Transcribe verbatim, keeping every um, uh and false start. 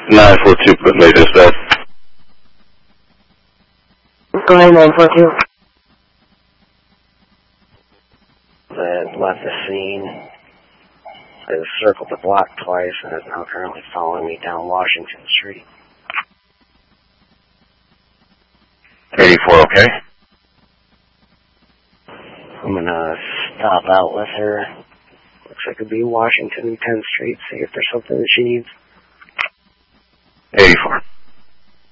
nine four two, put me dispatch. Go ahead, nine four two. That left the scene. Has circled the block twice and is now currently following me down Washington Street. eighty-four, okay? I'm gonna stop out with her. Looks like it'd be Washington and tenth Street, see if there's something that she needs. eighty-four.